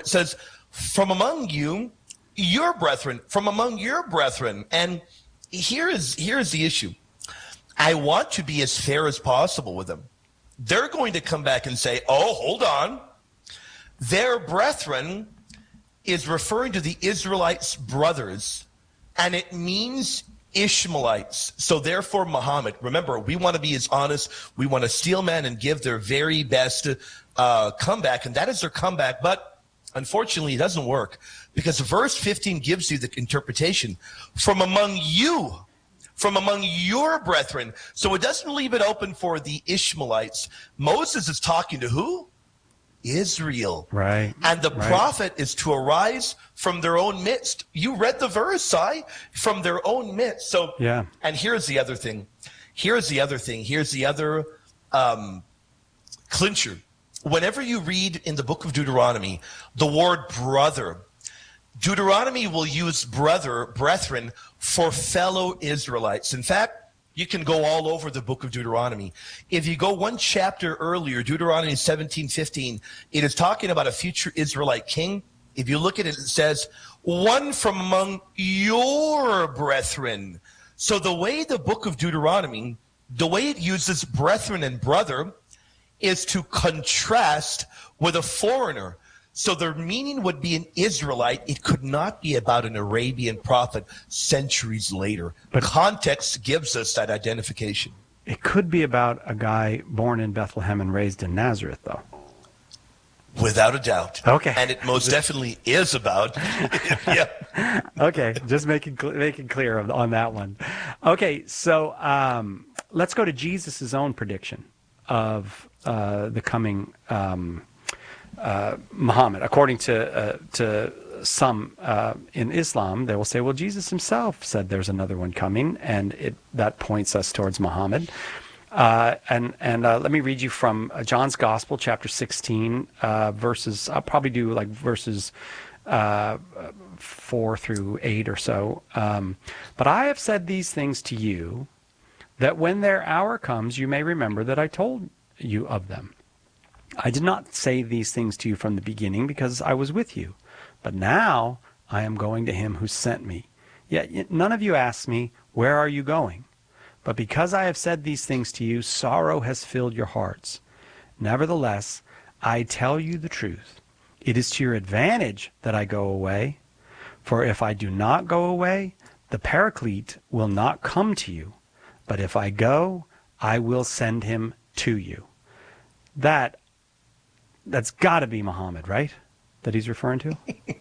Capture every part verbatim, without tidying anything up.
it says, from among you, your brethren, from among your brethren. And here is, here is the issue. I want to be as fair as possible with them. They're going to come back and say, oh, hold on. Their brethren is referring to the Israelites' brothers, and it means Ishmaelites. So therefore, Muhammad, remember, we want to be as honest. We want to steel man and give their very best uh, comeback, and that is their comeback. But unfortunately, it doesn't work because verse fifteen gives you the interpretation from among you, from among your brethren. So it doesn't leave it open for the Ishmaelites. Moses is talking to who? Israel. Right. And the right. prophet is to arise from their own midst. You read the verse, Si, from their own midst. So, yeah. And here's the other thing. Here's the other thing. Here's the other um, clincher. Whenever you read in the book of Deuteronomy the word brother, Deuteronomy will use brother, brethren, for fellow Israelites. In fact, you can go all over the book of Deuteronomy. If you go one chapter earlier, Deuteronomy seventeen fifteen, it is talking about a future Israelite king. If you look at it, it says, one from among your brethren. So the way the book of Deuteronomy, the way it uses brethren and brother is to contrast with a foreigner. So the meaning would be an Israelite. It could not be about an Arabian prophet centuries later. But context gives us that identification. It could be about a guy born in Bethlehem and raised in Nazareth, though. Without a doubt. Okay. And it most definitely is about. Yeah. Okay, just making making clear on that one. Okay, so um, let's go to Jesus' own prediction of uh, the coming um Uh, Muhammad. According to uh, to some uh, in Islam, they will say, well, Jesus himself said there's another one coming, and it that points us towards Muhammad. Uh, and and uh, let me read you from John's Gospel, chapter sixteen, uh, verses, I'll probably do like verses uh, four through eight or so. Um, but I have said these things to you, that when their hour comes, you may remember that I told you of them. I did not say these things to you from the beginning because I was with you. But now I am going to him who sent me. Yet none of you asked me, where are you going? But because I have said these things to you, sorrow has filled your hearts. Nevertheless, I tell you the truth. It is to your advantage that I go away. For if I do not go away, the Paraclete will not come to you. But if I go, I will send him to you. That That's got to be Muhammad, right? That he's referring to?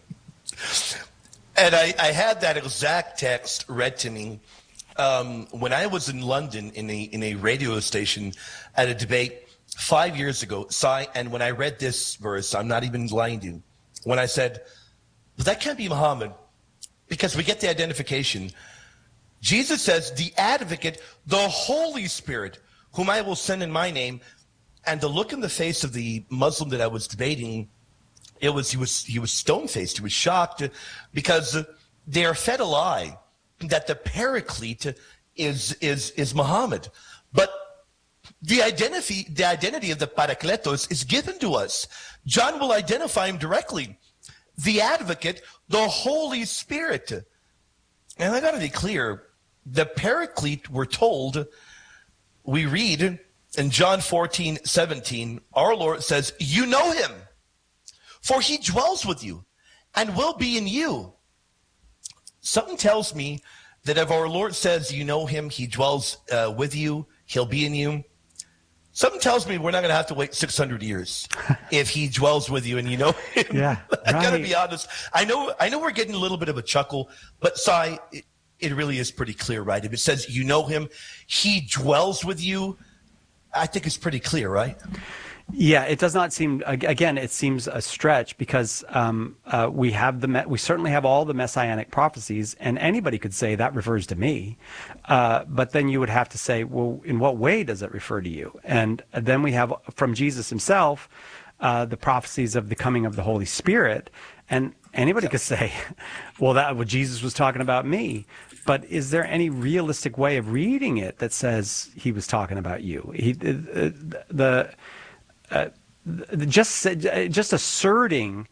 And I, I had that exact text read to me um, when I was in London in a in a radio station at a debate five years ago. And when I read this verse, I'm not even lying to you, when I said, but that can't be Muhammad, because we get the identification. Jesus says, the advocate, the Holy Spirit, whom I will send in my name. And the look in the face of the Muslim that I was debating, it was he was he was stone-faced. He was shocked because they are fed a lie that the Paraclete is is is Muhammad. But the identity the identity of the Parakletos is given to us. John will identify him directly. The advocate, the Holy Spirit. And I got to be clear, the Paraclete, we're told, we read in John fourteen seventeen, our Lord says, you know him, for he dwells with you and will be in you. Something tells me that if our Lord says, you know him, he dwells uh, with you, he'll be in you. Something tells me we're not going to have to wait six hundred years if he dwells with you and you know him. Yeah, I got to right. be honest. I know I know we're getting a little bit of a chuckle, but Si, it, it really is pretty clear, right? If it says you know him, he dwells with you, I think it's pretty clear, right? Yeah, it does not seem, again, it seems a stretch because um, uh, we have the, we certainly have all the messianic prophecies, and anybody could say that refers to me. Uh, but then you would have to say, well, in what way does it refer to you? And then we have from Jesus himself, uh, the prophecies of the coming of the Holy Spirit. And anybody could say, well, that well, Jesus was talking about me. But is there any realistic way of reading it that says he was talking about you? He, the, the uh, just just asserting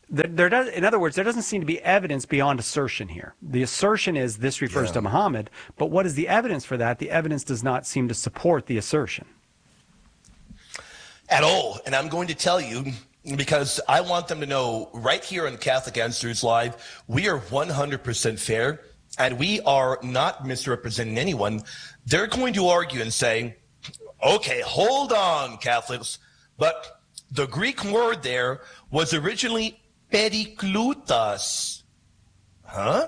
There, there does, in other words, there doesn't seem to be evidence beyond assertion here. The assertion is this refers Yeah. to Muhammad, but what is the evidence for that? The evidence does not seem to support the assertion. At all. And I'm going to tell you, because I want them to know right here on Catholic Answers Live, we are one hundred percent fair, and we are not misrepresenting anyone. They're going to argue and say, okay, hold on, Catholics, but the Greek word there was originally periklutas. Huh?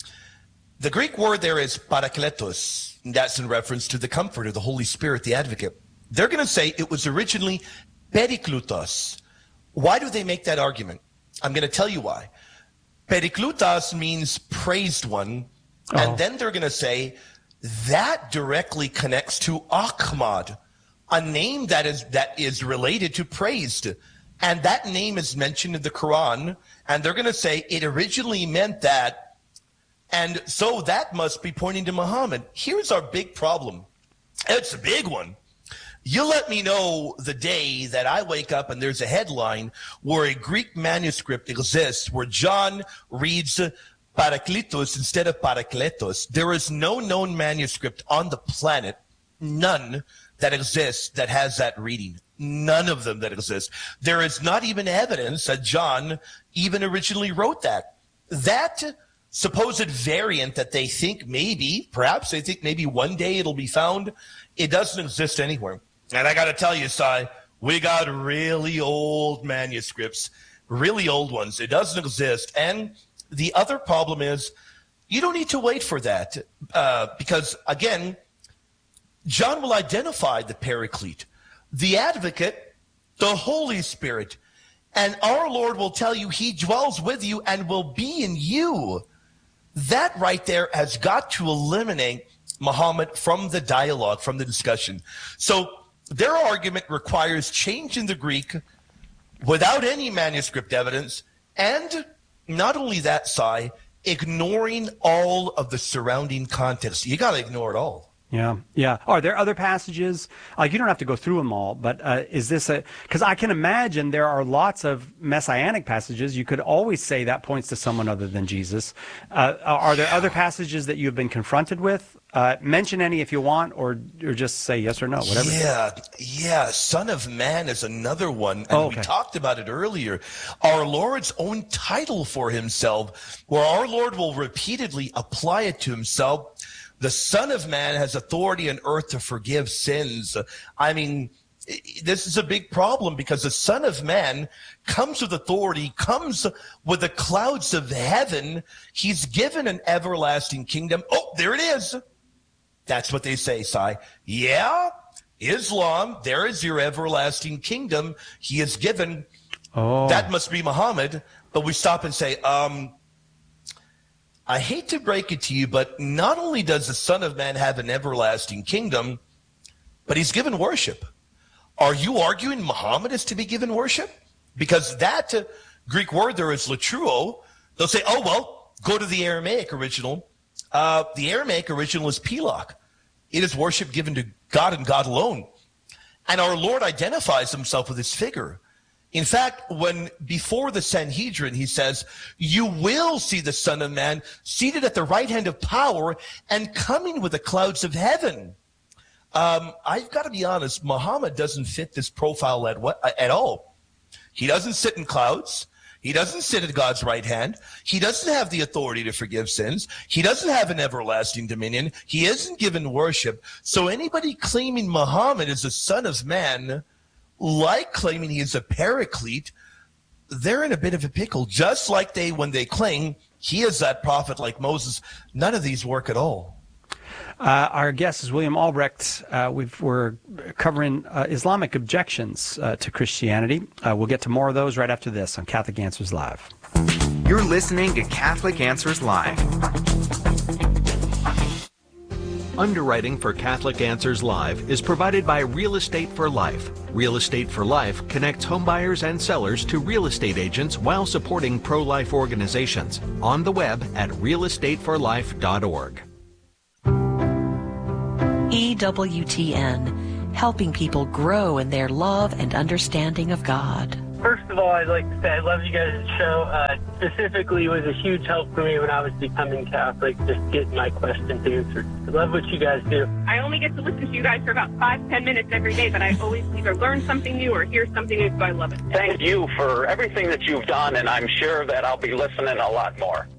The Greek word there is parakletos. That's in reference to the Comforter, the Holy Spirit, the Advocate. They're going to say it was originally periklutos. Why do they make that argument? I'm going to tell you why. Periklutas means praised one, oh. and then they're going to say that directly connects to Ahmad, a name that is that is related to praised. And that name is mentioned in the Quran, and they're going to say it originally meant that, and so that must be pointing to Muhammad. Here's our big problem. It's a big one. You let me know the day that I wake up and there's a headline where a Greek manuscript exists where John reads Parakletos instead of Parakletos. There is no known manuscript on the planet, none, that exists that has that reading. None of them that exist. There is not even evidence that John even originally wrote that. That supposed variant that they think maybe, perhaps they think maybe one day it'll be found, it doesn't exist anywhere. And I got to tell you, Sai, we got really old manuscripts, really old ones. It doesn't exist. And the other problem is you don't need to wait for that uh, because, again, John will identify the Paraclete, the Advocate, the Holy Spirit, and our Lord will tell you he dwells with you and will be in you. That right there has got to eliminate Muhammad from the dialogue, from the discussion. So their argument requires change in the Greek without any manuscript evidence, and not only that, Sai, ignoring all of the surrounding context. You got to ignore it all. Yeah, yeah. Are there other passages? Like, you don't have to go through them all, but uh, is this a... Because I can imagine there are lots of messianic passages. You could always say that points to someone other than Jesus. Uh, are there other passages that you've been confronted with? Uh, mention any if you want, or or just say yes or no, whatever. Yeah, yeah. Son of Man is another one, and oh, okay. we talked about it earlier. Our Lord's own title for himself, where our Lord will repeatedly apply it to himself. The Son of Man has authority on earth to forgive sins. I mean, this is a big problem because the Son of Man comes with authority, comes with the clouds of heaven. He's given an everlasting kingdom. Oh, there it is. That's what they say, Sai. Yeah, Islam, there is your everlasting kingdom. He is given. Oh. That must be Muhammad. But we stop and say, um, I hate to break it to you, but not only does the Son of Man have an everlasting kingdom, but he's given worship. Are you arguing Muhammad is to be given worship? Because that uh, Greek word there is latruo. They'll say, oh, well, go to the Aramaic original. Uh, the Aramaic original is pilak. It is worship given to God and God alone. And our Lord identifies himself with this figure. In fact, when before the Sanhedrin, he says, you will see the Son of Man seated at the right hand of power and coming with the clouds of heaven. Um, I've got to be honest, Muhammad doesn't fit this profile at, what, at all. He doesn't sit in clouds. He doesn't sit at God's right hand. He doesn't have the authority to forgive sins. He doesn't have an everlasting dominion. He isn't given worship. So anybody claiming Muhammad is the Son of Man, like claiming he is a paraclete, they're in a bit of a pickle. Just like they, when they claim he is that prophet like Moses, none of these work at all. Uh, our guest is William Albrecht. Uh, we've, we're covering uh, Islamic objections uh, to Christianity. Uh, we'll get to more of those right after this on Catholic Answers Live. You're listening to Catholic Answers Live. Underwriting for Catholic Answers Live is provided by Real Estate for Life. Real Estate for Life connects homebuyers and sellers to real estate agents while supporting pro-life organizations. On the web at real estate for life dot org. E W T N, helping people grow in their love and understanding of God. First of all, all, I'd like to say I love you guys' show. Uh, specifically, it was a huge help for me when I was becoming Catholic, just getting my questions answered. I love what you guys do. I only get to listen to you guys for about five, ten minutes every day, but I always either learn something new or hear something new, so I love it. Thank you for everything that you've done, and I'm sure that I'll be listening a lot more.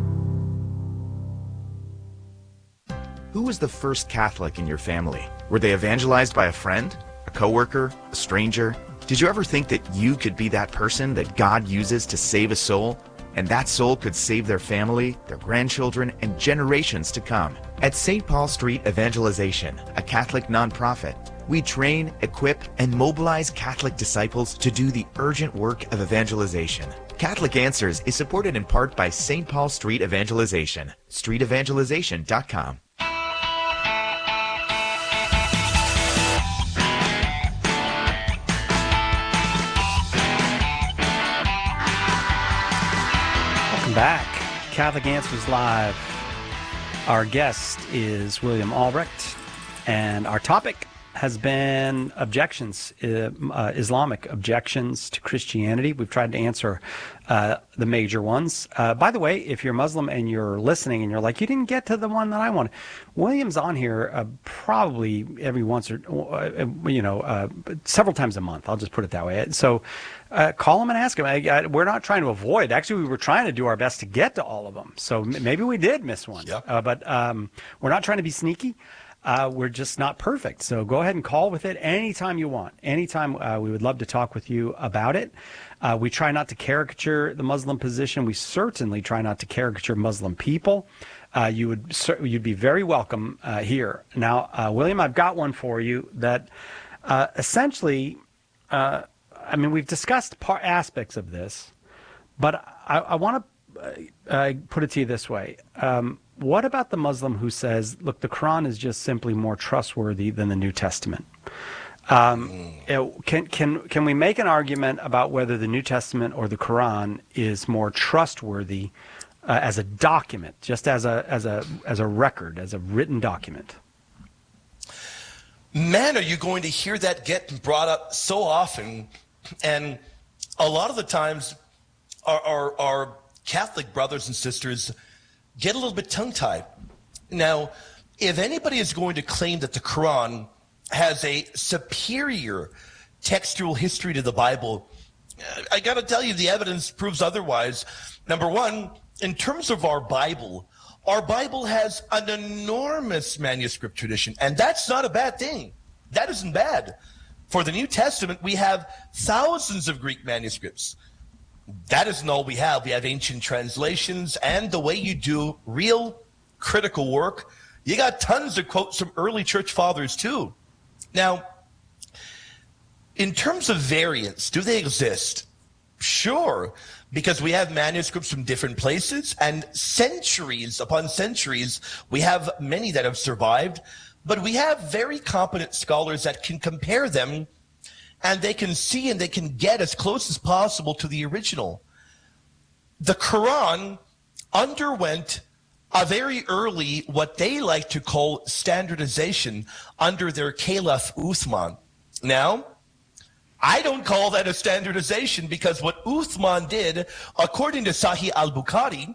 Who was the first Catholic in your family? Were they evangelized by a friend, a coworker, a stranger? Did you ever think that you could be that person that God uses to save a soul? And that soul could save their family, their grandchildren, and generations to come. At Saint Paul Street Evangelization, a Catholic nonprofit, we train, equip, and mobilize Catholic disciples to do the urgent work of evangelization. Catholic Answers is supported in part by Saint Paul Street Evangelization, street evangelization dot com. Back, Catholic Answers Live. Our guest is William Albrecht, and our topic has been objections, uh, uh, Islamic objections to Christianity. We've tried to answer uh, the major ones. Uh, by the way, if you're Muslim and you're listening and you're like, you didn't get to the one that I wanted, William's on here uh, probably every once or, uh, you know, uh, several times a month. I'll just put it that way. So uh, call him and ask him. I, I, we're not trying to avoid. Actually, we were trying to do our best to get to all of them. So m- maybe we did miss one. Yep. Uh, but um, we're not trying to be sneaky. Uh, we're just not perfect. So go ahead and call with it anytime you want. Anytime. Uh, we would love to talk with you about it. Uh, we try not to caricature the Muslim position. We certainly try not to caricature Muslim people. Uh, you would you'd be very welcome uh, here. Now, uh, William, I've got one for you that uh, essentially, uh, I mean, we've discussed par- aspects of this, but I, I want to uh, put it to you this way. Um, What about the Muslim who says, look, the Quran is just simply more trustworthy than the New Testament? Um, it, can, can, can we make an argument about whether the New Testament or the Quran is more trustworthy uh, as a document, just as a, as, a, as a record, as a written document? Man, are you going to hear that get brought up so often? And a lot of the times our, our, our Catholic brothers and sisters get a little bit tongue-tied. Now, if anybody is going to claim that the Quran has a superior textual history to the Bible, I got to tell you, the evidence proves otherwise. Number one, in terms of our Bible, our Bible has an enormous manuscript tradition, and that's not a bad thing. That isn't bad. For the New Testament, we have thousands of Greek manuscripts. That isn't all we have. We have ancient translations, and the way you do real critical work, you got tons of quotes from early church fathers too. Now, in terms of variants, do they exist? Sure, because we have manuscripts from different places, and centuries upon centuries, we have many that have survived, but we have very competent scholars that can compare them, and they can see and they can get as close as possible to the original. The Quran underwent a very early, what they like to call standardization under their Caliph Uthman. Now, I don't call that a standardization, because what Uthman did, according to Sahih al-Bukhari,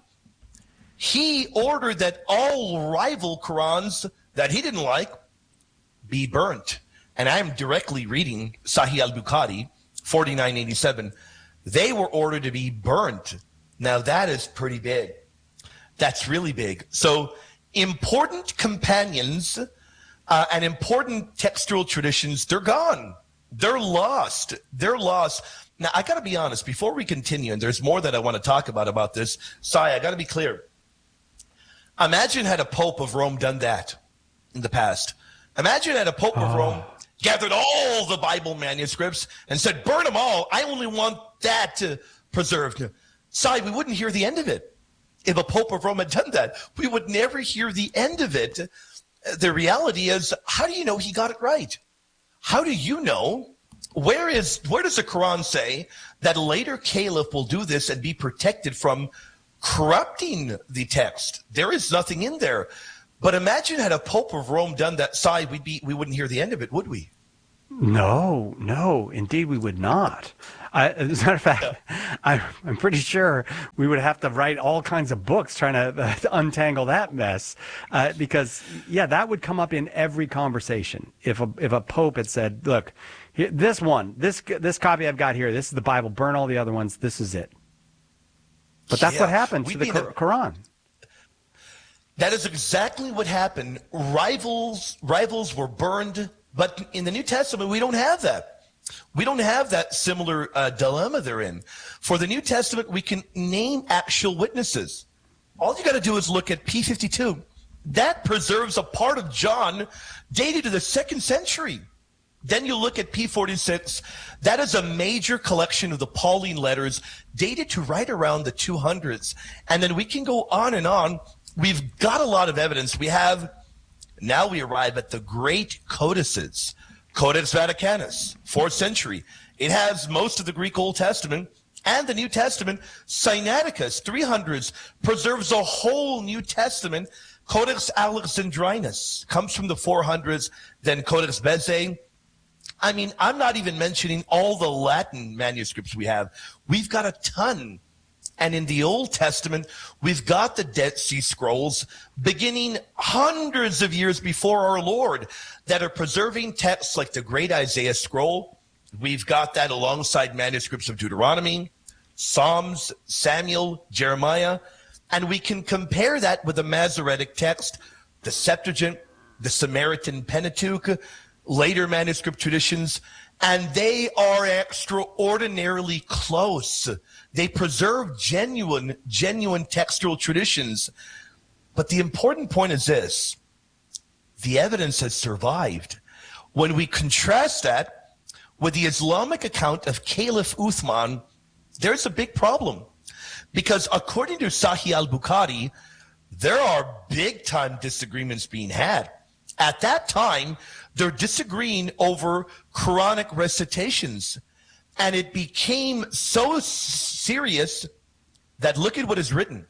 he ordered that all rival Qurans that he didn't like be burnt. And I'm directly reading Sahih al-Bukhari, forty-nine eighty-seven. They were ordered to be burnt. Now, that is pretty big. That's really big. So important companions uh, and important textual traditions, they're gone. They're lost. They're lost. Now, I got to be honest, before we continue, and there's more that I want to talk about about this, Sai, I got to be clear. Imagine had a Pope of Rome done that in the past. Imagine had a Pope oh. of Rome gathered all the Bible manuscripts and said, burn them all. I only want that uh, preserved. Sai, we wouldn't hear the end of it. If a Pope of Rome had done that, we would never hear the end of it. The reality is, how do you know he got it right? How do you know? Where is where does the Quran say that a later caliph will do this and be protected from corrupting the text? There is nothing in there. But imagine had a Pope of Rome done that, Sai, we'd be, we wouldn't hear the end of it, would we? No, no, indeed we would not. I, as a matter of fact, yeah. I, I'm pretty sure we would have to write all kinds of books trying to, uh, to untangle that mess, uh, because yeah, that would come up in every conversation. If a if a pope had said, "Look, here, this one, this this copy I've got here, this is the Bible. Burn all the other ones. This is it." But that's yeah. what happened to the Qu- Quran. That is exactly what happened. Rivals rivals were burned, but in the New Testament, we don't have that. We don't have that similar uh, dilemma they're in. For the New Testament, we can name actual witnesses. All you got to do is look at P fifty-two. That preserves a part of John dated to the second century. Then you look at P forty-six. That is a major collection of the Pauline letters dated to right around the two hundreds. And then we can go on and on. We've got a lot of evidence. We have, now we arrive at the great codices. Codex Vaticanus, fourth century. It has most of the Greek Old Testament and the New Testament. Sinaiticus, three hundreds, preserves a whole New Testament. Codex Alexandrinus comes from the four hundreds. Then Codex Bezae. I mean, I'm not even mentioning all the Latin manuscripts we have. We've got a ton. And in the Old Testament, we've got the Dead Sea Scrolls beginning hundreds of years before our Lord that are preserving texts like the Great Isaiah Scroll. We've got that alongside manuscripts of Deuteronomy, Psalms, Samuel, Jeremiah. And we can compare that with the Masoretic text, the Septuagint, the Samaritan Pentateuch, later manuscript traditions, and they are extraordinarily close. They preserve genuine, genuine textual traditions. But the important point is this: the evidence has survived. When we contrast that with the Islamic account of Caliph Uthman, there's a big problem. Because according to Sahih al-Bukhari, there are big-time disagreements being had. At that time, they're disagreeing over Quranic recitations. And it became so serious that look at what is written.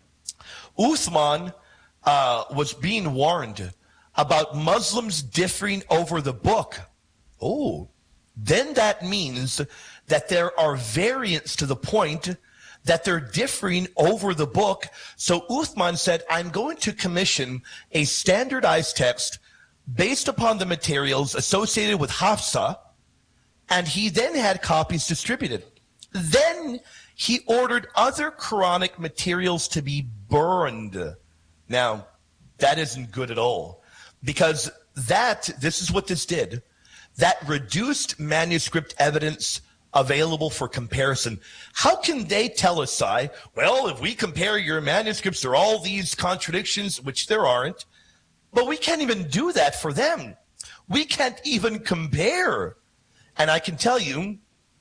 Uthman uh, was being warned about Muslims differing over the book. Oh, then that means that there are variants to the point that they're differing over the book. So Uthman said, I'm going to commission a standardized text based upon the materials associated with Hafsa, and he then had copies distributed. Then he ordered other Quranic materials to be burned. Now, that isn't good at all, because that, this is what this did, that reduced manuscript evidence available for comparison. How can they tell us, Si, well, if we compare your manuscripts, there are all these contradictions, which there aren't, but we can't even do that for them. We can't even compare. And I can tell you,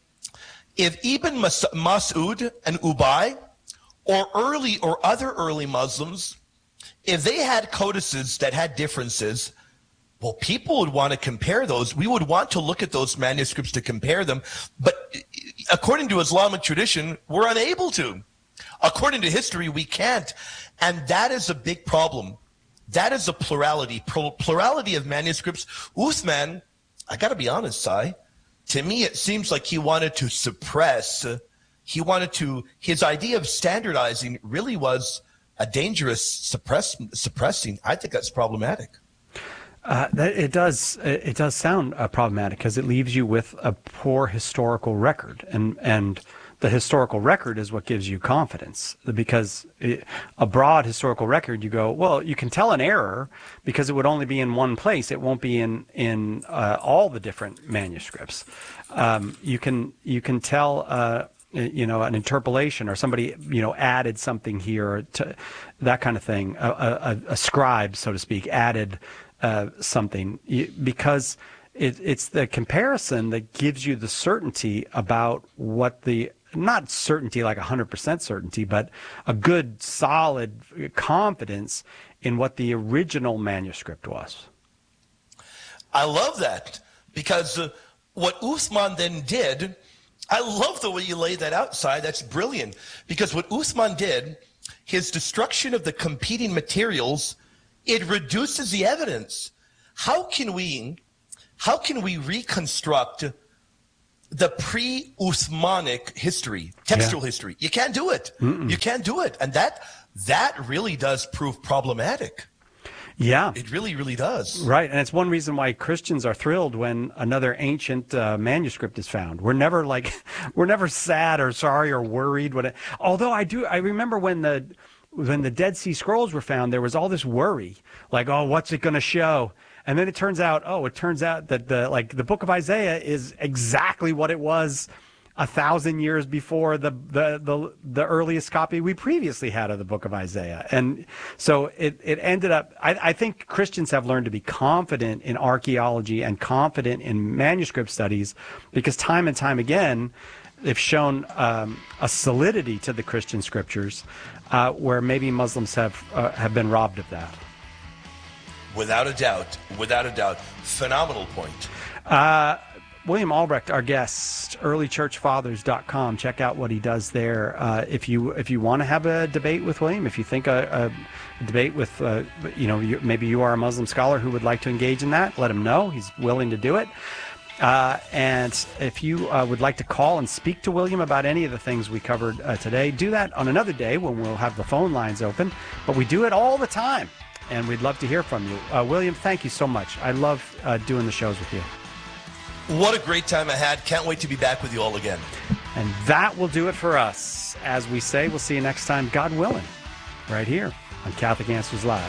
if Ibn Mas- Mas'ud and Ubay, or early or other early Muslims, if they had codices that had differences, well, people would want to compare those. We would want to look at those manuscripts to compare them. But according to Islamic tradition, we're unable to. According to history, we can't. And that is a big problem. That is a plurality, plurality of manuscripts. Uthman, I got to be honest, Si, to me it seems like he wanted to suppress, uh, he wanted to, his idea of standardizing really was a dangerous suppress, suppressing. I think that's problematic. Uh, that, it does. It does sound uh, problematic because it leaves you with a poor historical record, and and the historical record is what gives you confidence. Because it, a broad historical record, you go, well, you can tell an error because it would only be in one place. It won't be in in uh, all the different manuscripts. Um, you can you can tell. Uh, you know, an interpolation, or somebody, you know, added something here, to that kind of thing. A, a, a scribe, so to speak, added uh, something, because it, it's the comparison that gives you the certainty about what the, not certainty like one hundred percent certainty, but a good, solid confidence in what the original manuscript was. I love that, because uh, what Uthman then did, I love the way you laid that out, Si. That's brilliant. Because what Uthman did, his destruction of the competing materials, it reduces the evidence. How can we, how can we reconstruct the pre-Uthmanic history, textual yeah. history. You can't do it. Mm-mm. You can't do it. And that that really does prove problematic. Yeah. It really, really does. Right. And it's one reason why Christians are thrilled when another ancient uh, manuscript is found. We're never like, we're never sad or sorry or worried. When it, although I do, I remember when the, when the Dead Sea Scrolls were found, there was all this worry, like, oh, what's it going to show? And then it turns out, oh, it turns out that the, like the book of Isaiah is exactly what it was a thousand years before the, the, the, the earliest copy we previously had of the book of Isaiah. And so it, it ended up, I, I think Christians have learned to be confident in archaeology and confident in manuscript studies because time and time again, they've shown um, a solidity to the Christian scriptures uh, where maybe Muslims have, uh, have been robbed of that. Without a doubt, without a doubt. Phenomenal point. Uh, William Albrecht, our guest, early church fathers dot com. Check out what he does there. Uh, if you if you want to have a debate with William, if you think a, a debate with, uh, you know, you, maybe you are a Muslim scholar who would like to engage in that, let him know. He's willing to do it. Uh, and if you uh, would like to call and speak to William about any of the things we covered uh, today, do that on another day when we'll have the phone lines open. But we do it all the time, and we'd love to hear from you. Uh, William, thank you so much. I love uh, doing the shows with you. What a great time I had. Can't wait to be back with you all again. And that will do it for us. As we say, we'll see you next time, God willing, right here on Catholic Answers Live.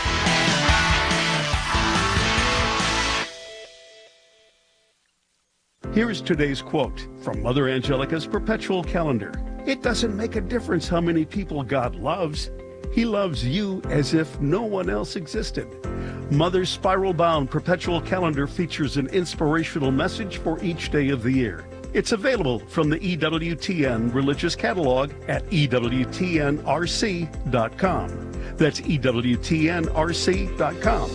Here is today's quote from Mother Angelica's Perpetual Calendar. It doesn't make a difference how many people God loves. He loves you as if no one else existed. Mother's spiral-bound Perpetual Calendar features an inspirational message for each day of the year. It's available from the E W T N Religious Catalog at E W T N R C dot com. That's E W T N R C dot com.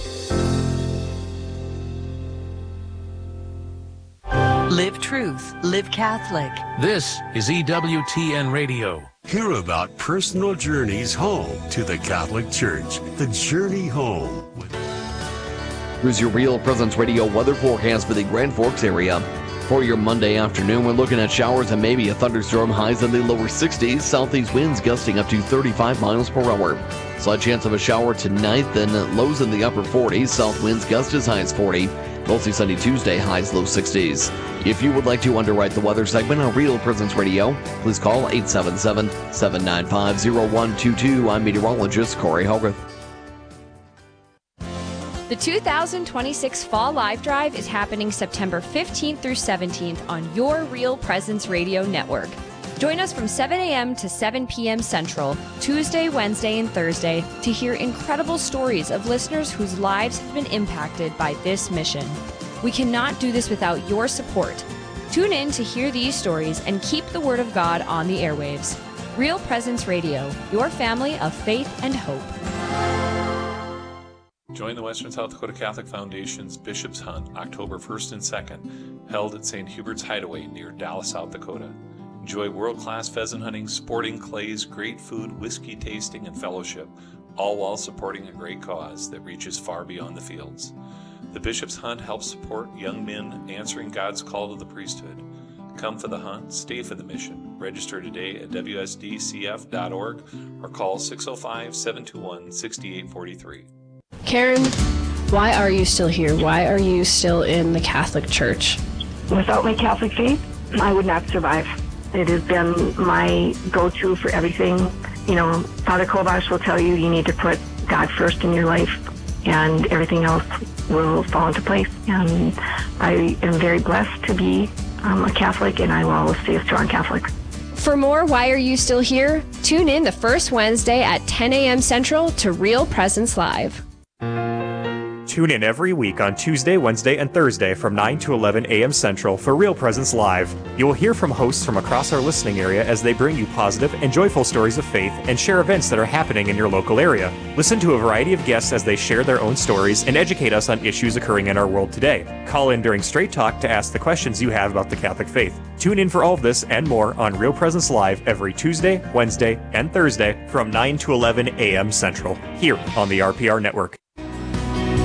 Live truth, live Catholic. This is E W T N Radio. Hear about personal journeys home to the Catholic Church. The Journey Home. Here's your Real Presence Radio weather forecast for the Grand Forks area. For your Monday afternoon, we're looking at showers and maybe a thunderstorm, highs in the lower sixties, southeast winds gusting up to thirty-five miles per hour. Slight chance of a shower tonight, then lows in the upper forties, south winds gust as high as forty. Mostly sunny Tuesday, highs low sixties. If you would like to underwrite the weather segment on Real Presence Radio, please call eight seven seven, seven nine five, zero one two two. I'm meteorologist Corey Hogarth. The two thousand twenty-six Fall Live Drive is happening September fifteenth through seventeenth on your Real Presence Radio Network. Join us from seven a.m. to seven p.m. Central, Tuesday, Wednesday, and Thursday to hear incredible stories of listeners whose lives have been impacted by this mission. We cannot do this without your support. Tune in to hear these stories and keep the Word of God on the airwaves. Real Presence Radio, your family of faith and hope. Join the Western South Dakota Catholic Foundation's Bishop's Hunt October first and second, held at Saint Hubert's Hideaway near Dallas, South Dakota. Enjoy world-class pheasant hunting, sporting clays, great food, whiskey tasting, and fellowship, all while supporting a great cause that reaches far beyond the fields. The Bishop's Hunt helps support young men answering God's call to the priesthood. Come for the hunt, stay for the mission. Register today at W S D C F dot org or call six oh five, seven two one, six eight four three. Karen, why are you still here? Why are you still in the Catholic Church? Without my Catholic faith, I would not survive. It has been my go-to for everything. You know, Father Kovash will tell you you need to put God first in your life and everything else will fall into place. And I am very blessed to be um, a Catholic, and I will always stay a strong Catholic. For more Why Are You Still Here? Tune in the first Wednesday at ten a.m. Central to Real Presence Live. Tune in every week on Tuesday, Wednesday, and Thursday from nine to eleven a.m. Central for Real Presence Live. You will hear from hosts from across our listening area as they bring you positive and joyful stories of faith and share events that are happening in your local area. Listen to a variety of guests as they share their own stories and educate us on issues occurring in our world today. Call in during Straight Talk to ask the questions you have about the Catholic faith. Tune in for all of this and more on Real Presence Live every Tuesday, Wednesday, and Thursday from nine to eleven a.m. Central, here on the R P R Network.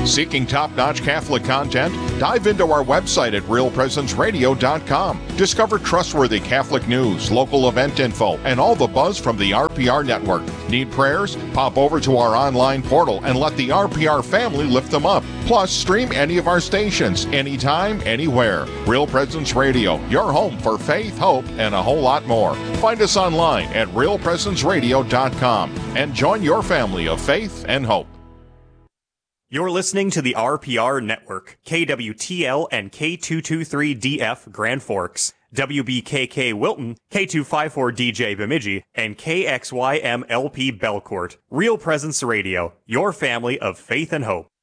Seeking top-notch Catholic content? Dive into our website at real presence radio dot com. Discover trustworthy Catholic news, local event info, and all the buzz from the R P R network. Need prayers? Pop over to our online portal and let the R P R family lift them up. Plus, stream any of our stations, anytime, anywhere. Real Presence Radio, your home for faith, hope, and a whole lot more. Find us online at real presence radio dot com and join your family of faith and hope. You're listening to the R P R Network, K W T L and K two twenty-three D F Grand Forks, W B K K Wilton, K two fifty-four D J Bemidji, and K X Y M L P Belcourt. Real Presence Radio, your family of faith and hope.